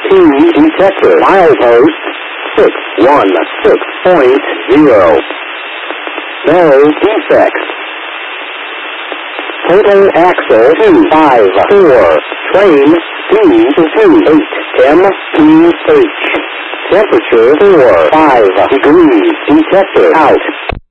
detector. Milepost 616.0. No defects. Total axle 254. Train D28 MPH. Temperature 45 degrees. Detector out.